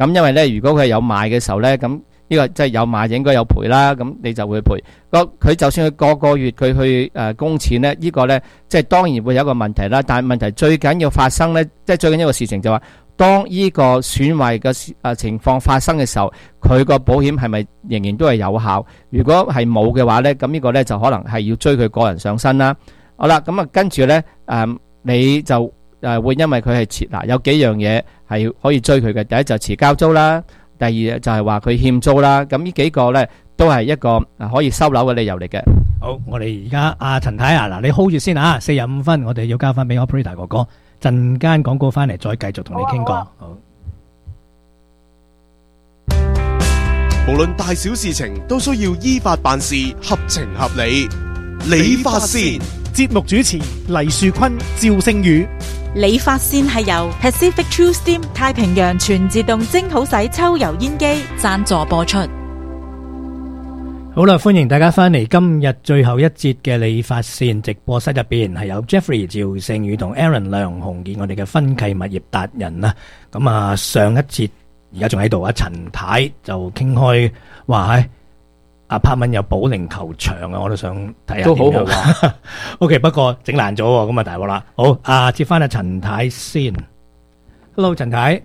咁因為咧，如果佢係有賣嘅時候咧，咁呢個即係有賣應該有賠啦，咁你就會賠。佢就算佢個月佢去供錢咧，呢個咧即係當然會有一個問題啦。但係問題最緊要發生咧，即係最緊要一個事情就話，當呢個損壞嘅情況發生嘅時候，佢個保險係咪仍然都係有效？如果係冇嘅話咧，咁呢個咧就可能係要追佢個人上身啦。好啦，咁啊跟住咧你就會因為佢係遲有幾樣嘢係可以追佢嘅。第一就遲交租啦，第二就係話佢欠租啦。咁呢幾個咧都係一個可以收樓嘅理由嚟嘅。 好，我哋而家阿陳太啊，嗱你 hold 住先啊，45分，我哋要交翻俾 operator 哥哥，陣間廣告翻嚟再繼續同你傾過。好， 無論大小事情都需要依法辦事，合情合理。理髮線節目主持黎樹坤、趙聖宇。 理髮線係由 Pacific True Steam 太平洋全自動蒸好洗抽油煙機贊助播出。 好啦，歡迎大家翻嚟今日最後一節嘅理髮線直播室入邊，係有 Jeffrey 趙聖宇同 Aaron 梁鴻傑，我哋嘅分契物業達人啊。咁啊，上一節而家仲喺度啊，陳太就傾開話喺apartment有保齡球場啊，我都想睇下。都好好啊。OK， 不過整爛咗喎，咁啊大鑊啦。好，接翻阿陳太先。Hello， 陳太。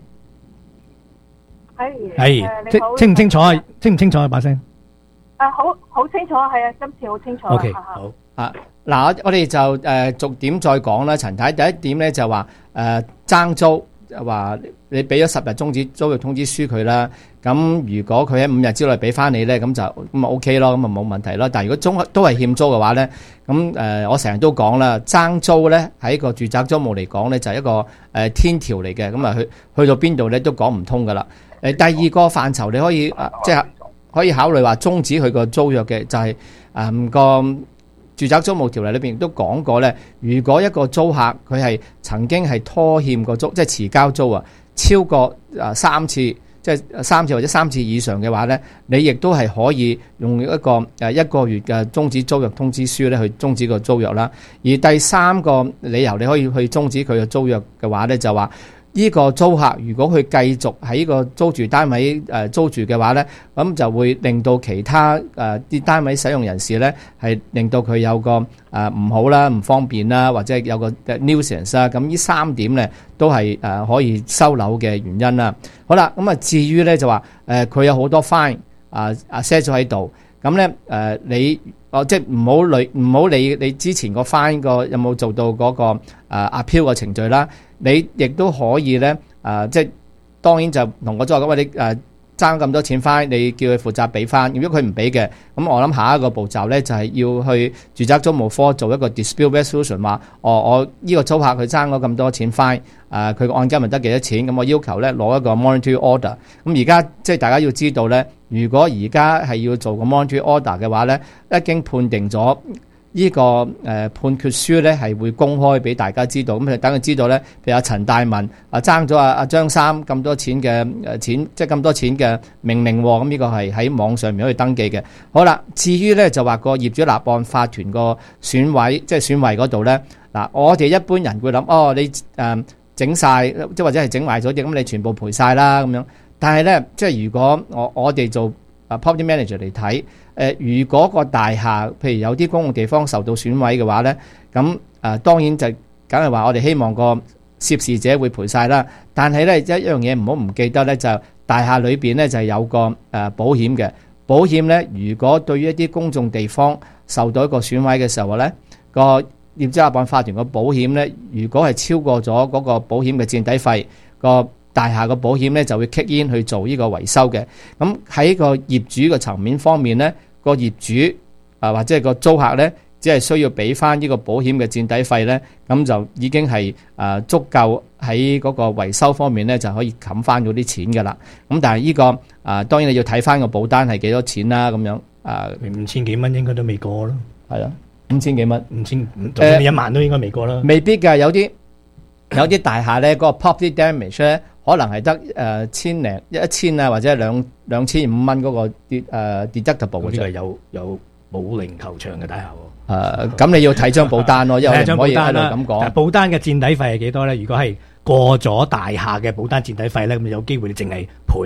係。清唔清楚啊？清唔清楚啊？把聲。 好清楚，係啊，今次好清楚。 OK， 好。 嗱，我哋就逐點再講啦。陳太第一點咧就話爭租。話你俾咗10日終止租約通知書佢啦，咁如果佢喺5日之內俾翻你咧，咁就咁OK 咯，咁啊冇問題咯。但係如果都係欠租嘅話咧，咁我成日都講啦，爭租咧喺個住宅租務嚟講咧就係一個天條嚟嘅，咁啊去到邊度咧都講唔通噶啦。第二個範疇你可以即係可以考慮話終止佢個租約嘅，就係個住宅租務條例裏邊亦都講過咧，如果一個租客佢係曾經係拖欠個租，即係遲交租啊，超過3次，即係3次或者3次以上嘅話咧，你亦都係可以用一個1個月嘅終止租約通知書咧去終止個租約啦。而第三個理由你可以去終止佢嘅租約嘅話咧，就話呢個租客如果佢繼續喺呢個租住單位租住嘅話咧，咁就會令到其他啲單位使用人士咧係令到佢有個唔好啦、唔方便啦，或者有個 nuisance 啦。咁呢3點咧都係可以收樓嘅原因啦。好啦，咁至於咧就話佢有好多 fine set 咗喺度，咁咧你即係唔好理你之前個 fine 個有冇做到嗰個appeal 嘅程序啦。你亦都可以咧，即係當然就同我租客講話，你爭咁多錢翻，你叫佢負責俾翻。如果佢唔俾嘅，咁我諗下一個步驟咧就係要去住宅租務科做一個 dispute resolution， 話我呢個租客佢爭咗咁多錢翻，佢個按金咪得幾多錢？咁我要求咧攞一個 monetary order。咁而家即係大家要知道咧，如果而家係要做個 monetary order 嘅話咧，一經判定咗。呢個判決書咧係會公開俾大家知道，咁等佢知道咧，譬如阿陳大文爭咗阿張三咁多錢嘅錢，即係咁多錢嘅命令喎，咁呢個係喺網上面可以登記嘅。好啦，至於咧就話個業主立案法團個損毀，即係損壞嗰度咧，嗱我哋一般人會諗，你整晒，即係或者係整壞咗啲，咁你全部賠晒啦咁樣。但係咧，即係如果我哋做property manager 嚟睇。如果個大廈譬如有啲公共地方受到損毀嘅話咧，咁當然就梗係話我哋希望個涉事者會賠晒啦。但係咧一樣嘢唔好唔記得咧，就大廈裏邊咧就係有個保險嘅。保險咧，如果對於一啲公眾地方受到一個損毀嘅時候咧，個業主立案法團個保險咧，如果係超過咗嗰個保險嘅墊底費，個大廈個保險咧就會 kick in 去做呢個維修嘅。咁喺個業主嘅層面方面咧，個業主或者係個租客咧，只係需要俾翻呢個保險嘅墊底費咧，咁就已經係足夠喺嗰個維修方面咧就可以冚翻嗰啲錢噶啦。咁但係呢個當然你要睇翻個保單係幾多錢啦，咁樣 5000幾蚊應該都未過咯， 係啊，5000幾蚊 ，5000就算1萬都應該未過啦。 未必㗎，有啲大廈咧嗰個 property damage 咧。可能係得1000啊，或者係2500蚊嗰個deductible 嘅啫。呢個係有保齡球場嘅大廈喎。咁你要睇張保單咯，因為唔可以喺度咁講。保單嘅墊底費係幾多咧？如果係過咗大廈嘅保單墊底費咧，咁有機會你淨係賠